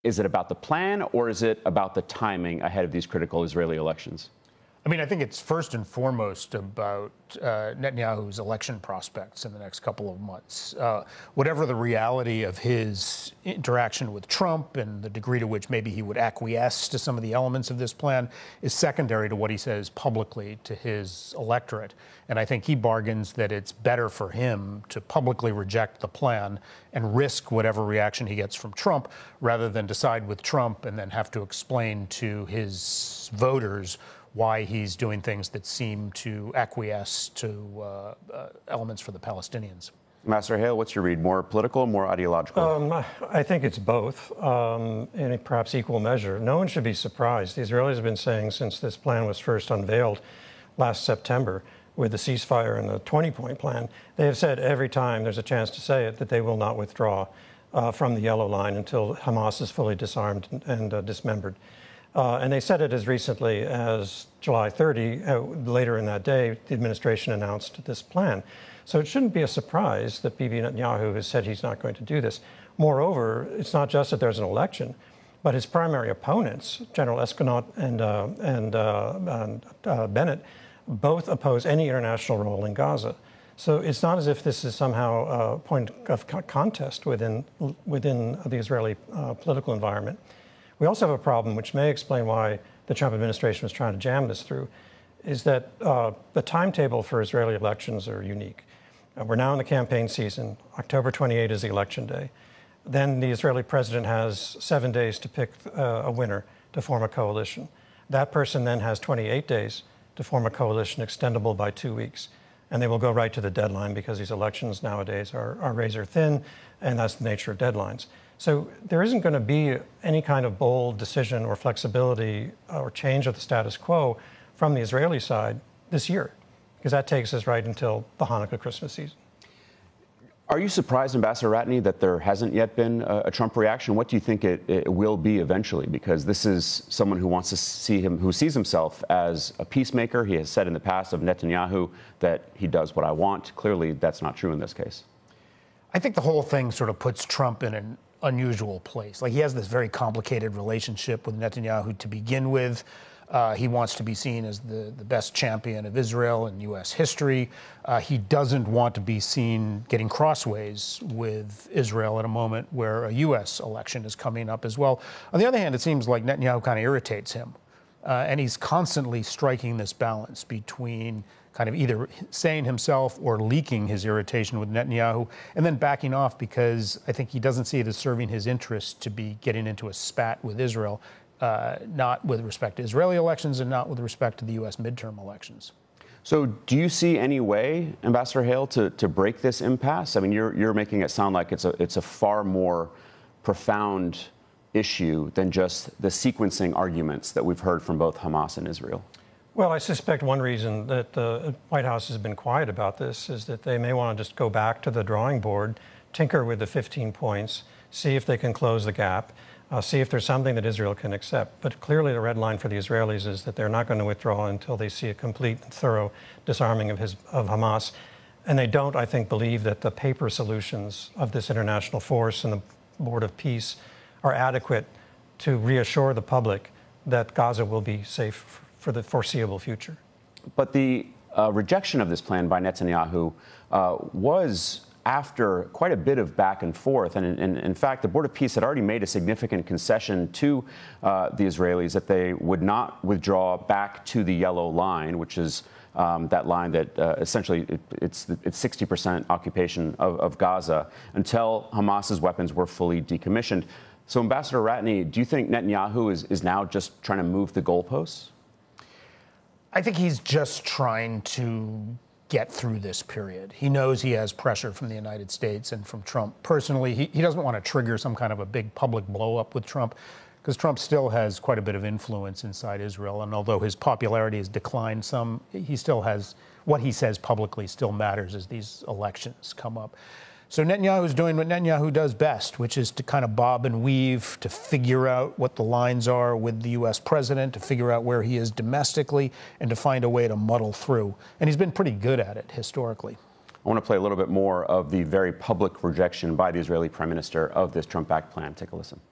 Is it about the plan, or is it about the timing ahead of these critical Israeli elections? I mean, I think it's first and foremost about Netanyahu's election prospects in the next couple of months. Whatever the reality of his interaction with Trump and the degree to which maybe he would acquiesce to some of the elements of this plan is secondary to what he says publicly to his electorate. And I think he bargains that it's better for him to publicly reject the plan and risk whatever reaction he gets from Trump rather than decide with Trump and then have to explain to his voters why he's doing things that seem to acquiesce to elements for the Palestinians. Ambassador Hale, what's your read? More political, more ideological? I think it's both, in perhaps equal measure. No one should be surprised. The Israelis have been saying since this plan was first unveiled last September with the ceasefire and the 20-point plan, they have said every time there's a chance to say it that they will not withdraw from the yellow line until Hamas is fully disarmed and dismembered. And they said it as recently as July 30. Later in that day, the administration announced this plan. So it shouldn't be a surprise that Bibi Netanyahu has said he's not going to do this. Moreover, it's not just that there's an election, but his primary opponents, General Eskanot and Bennett, both oppose any international role in Gaza. So it's not as if this is somehow a point of contest within the Israeli political environment. We also have a problem, which may explain why the Trump administration was trying to jam this through, is that the timetable for Israeli elections are unique. We're now in the campaign season. October 28 is the election day. Then the Israeli president has 7 days to pick a winner to form a coalition. That person then has 28 days to form a coalition extendable by 2 weeks. And they will go right to the deadline because these elections nowadays are razor thin, and that's the nature of deadlines. So there isn't going to be any kind of bold decision or flexibility or change of the status quo from the Israeli side this year, because that takes us right until the Hanukkah Christmas season. Are you surprised, Ambassador Ratney, that there hasn't yet been a Trump reaction? What do you think it will be eventually? Because this is someone who wants to see who sees himself as a peacemaker. He has said in the past of Netanyahu that he does what I want. Clearly, that's not true in this case. I think the whole thing sort of puts Trump in an unusual place. Like, he has this very complicated relationship with Netanyahu to begin with. He wants to be seen as the best champion of Israel in U.S. history. He doesn't want to be seen getting crossways with Israel at a moment where a U.S. election is coming up as well. On the other hand, it seems like Netanyahu kind of irritates him. And he's constantly striking this balance between kind of either saying himself or leaking his irritation with Netanyahu and then backing off because I think he doesn't see it as serving his interest to be getting into a spat with Israel. Not with respect to Israeli elections and not with respect to the U.S. midterm elections. So do you see any way, Ambassador Hale, to break this impasse? I mean, you're making it sound like it's a far more profound issue than just the sequencing arguments that we've heard from both Hamas and Israel. Well, I suspect one reason that the White House has been quiet about this is that they may want to just go back to the drawing board, tinker with the 15 points, see if they can close the gap. See if there's something that Israel can accept. But clearly the red line for the Israelis is that they're not going to withdraw until they see a complete and thorough disarming of Hamas. And they don't, I think, believe that the paper solutions of this international force and the Board of Peace are adequate to reassure the public that Gaza will be safe for the foreseeable future. But the rejection of this plan by Netanyahu was after quite a bit of back and forth. And in fact, the Board of Peace had already made a significant concession to the Israelis that they would not withdraw back to the yellow line, which is that line that essentially it's 60% occupation of Gaza until Hamas's weapons were fully decommissioned. So, Ambassador Ratney, do you think Netanyahu is now just trying to move the goalposts? I think he's just trying to get through this period. He knows he has pressure from the United States and from Trump personally. He doesn't want to trigger some kind of a big public blow-up with Trump because Trump still has quite a bit of influence inside Israel. And although his popularity has declined some, he still has what he says publicly still matters as these elections come up. So Netanyahu is doing what Netanyahu does best, which is to kind of bob and weave, to figure out what the lines are with the U.S. president, to figure out where he is domestically, and to find a way to muddle through. And he's been pretty good at it historically. I want to play a little bit more of the very public rejection by the Israeli prime minister of this Trump-backed plan. Take a listen.